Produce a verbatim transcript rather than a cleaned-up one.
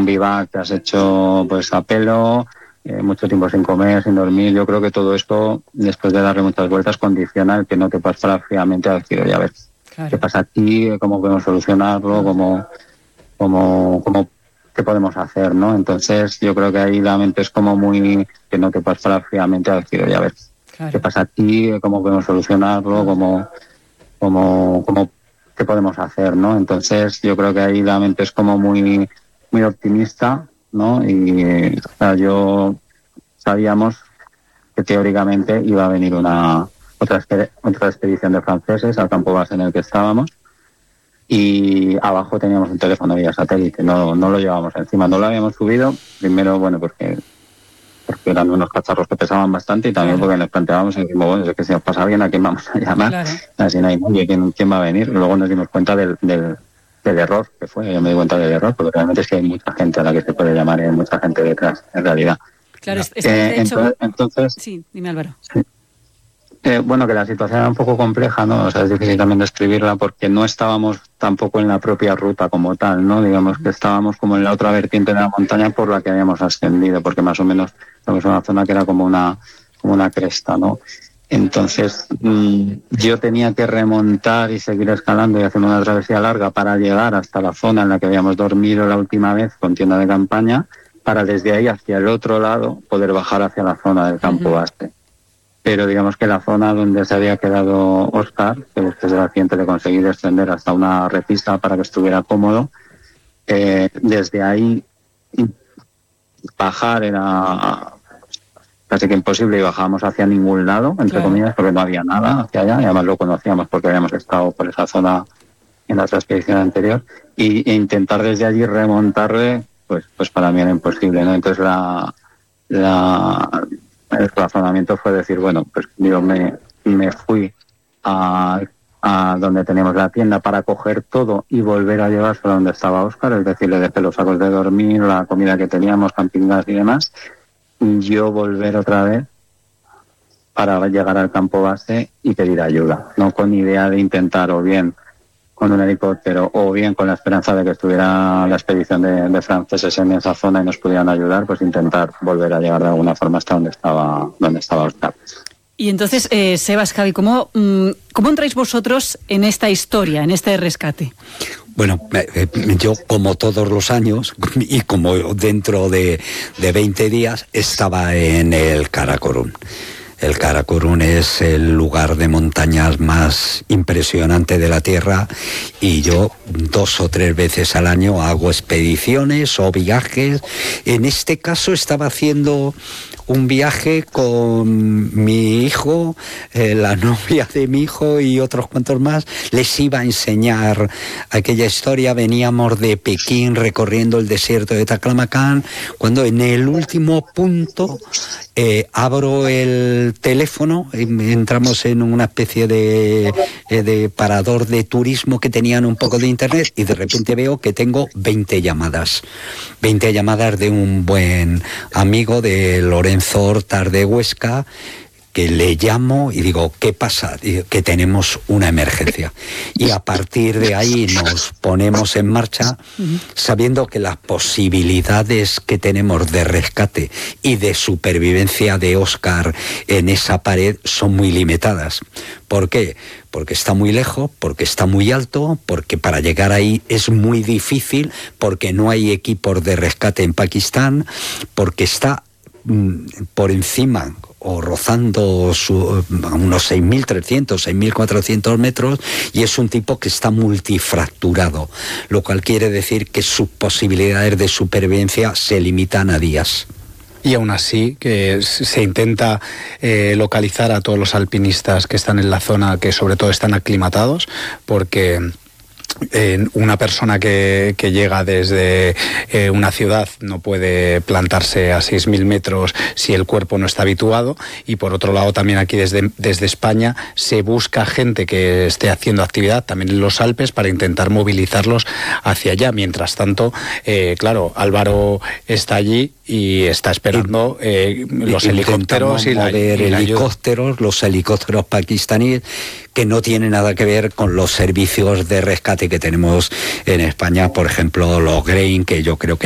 bivac, te has hecho pues a pelo, eh, mucho tiempo sin comer, sin dormir. Yo creo que todo esto, después de darle muchas vueltas, condiciona el que no te puedas parar fríamente a decir, oye, a ver, claro, ¿qué pasa aquí? ¿Cómo podemos solucionarlo? ¿Cómo, cómo, cómo, qué podemos hacer, no? Entonces, yo creo que ahí la mente es como muy, que no te puedas parar fríamente a decir, oye, a ver, claro, ¿qué pasa aquí? ¿Cómo podemos solucionarlo? ¿Cómo, cómo, cómo, qué podemos hacer, no? Entonces, yo creo que ahí la mente es como muy, muy optimista, ¿no? Y o sea, yo sabíamos que teóricamente iba a venir una otra, otra expedición de franceses al campo base en el que estábamos, y abajo teníamos un teléfono vía satélite, no, no lo llevábamos encima, no lo habíamos subido, primero, bueno, porque porque eran unos cacharros que pesaban bastante, y también claro, porque nos planteábamos, y dijimos, bueno, es que si nos pasa bien, ¿a quién vamos a llamar? Claro. Así no hay nadie, ¿quién, quién va a venir? Luego nos dimos cuenta del, del, del error que fue, yo me di cuenta del error, porque realmente es que hay mucha gente a la que se puede llamar y hay mucha gente detrás, en realidad. Claro, es, es eh, de hecho... entonces, entonces... Sí, dime, Álvaro. Sí. Eh, bueno, que la situación era un poco compleja, ¿no? O sea, es difícil también describirla porque no estábamos tampoco en la propia ruta como tal, ¿no? Digamos que estábamos como en la otra vertiente de la montaña por la que habíamos ascendido, porque más o menos estamos en una zona que era como una, como una cresta, ¿no? Entonces, mmm, yo tenía que remontar y seguir escalando y haciendo una travesía larga para llegar hasta la zona en la que habíamos dormido la última vez con tienda de campaña, para desde ahí hacia el otro lado poder bajar hacia la zona del campo base. Pero digamos que la zona donde se había quedado Óscar, que después del accidente de conseguir descender hasta una repisa para que estuviera cómodo, eh, desde ahí bajar era casi que imposible y bajábamos hacia ningún lado, entre claro, comillas, porque no había nada hacia allá, y además lo conocíamos porque habíamos estado por esa zona en la otra expedición anterior, y, e intentar desde allí remontarle, pues, pues para mí era imposible, ¿no? Entonces la... la el razonamiento fue decir, bueno, pues yo me, me fui a, a donde teníamos la tienda para coger todo y volver a llevárselo a donde estaba Óscar, es decir, le dejé los sacos de dormir, la comida que teníamos, camping gas y demás, y yo volver otra vez para llegar al campo base y pedir ayuda, no con idea de intentar o bien con un helicóptero o bien con la esperanza de que estuviera la expedición de, de franceses en esa zona y nos pudieran ayudar, pues intentar volver a llegar de alguna forma hasta donde estaba donde estaba Óscar. Y entonces, eh, Sebas, Javi, ¿cómo, ¿cómo entráis vosotros en esta historia, en este rescate? Bueno, eh, yo como todos los años y como dentro de, de veinte días estaba en el Karakorum. El Karakorum es el lugar de montañas más impresionante de la Tierra, y yo dos o tres veces al año hago expediciones o viajes. En este caso estaba haciendo un viaje con mi hijo, eh, la novia de mi hijo y otros cuantos más. Les iba a enseñar aquella historia. Veníamos de Pekín recorriendo el desierto de Taklamakan, cuando en el último punto eh, abro el teléfono, entramos en una especie de, de parador de turismo que tenían un poco de internet, y de repente veo que tengo veinte llamadas. veinte llamadas de un buen amigo de Lorenzo Hortas de Huesca, que le llamo y digo, ¿qué pasa? Que tenemos una emergencia. Y a partir de ahí nos ponemos en marcha, sabiendo que las posibilidades que tenemos de rescate y de supervivencia de Óscar en esa pared son muy limitadas. ¿Por qué? Porque está muy lejos, porque está muy alto, porque para llegar ahí es muy difícil, porque no hay equipos de rescate en Pakistán, porque está mmm, por encima o rozando su, unos seis mil trescientos, seis mil cuatrocientos metros, y es un tipo que está multifracturado, lo cual quiere decir que sus posibilidades de supervivencia se limitan a días. Y aún así que se intenta eh, localizar a todos los alpinistas que están en la zona, que sobre todo están aclimatados, porque Eh, una persona que, que llega desde eh, una ciudad no puede plantarse a seis mil metros si el cuerpo no está habituado, y por otro lado también aquí desde, desde España se busca gente que esté haciendo actividad también en los Alpes para intentar movilizarlos hacia allá. Mientras tanto, eh, claro, Álvaro está allí y está esperando eh, los helicópteros y la, y la helicópteros, ayuda. los helicópteros pakistaníes, que no tiene nada que ver con los servicios de rescate que tenemos en España, por ejemplo, los Grain, que yo creo que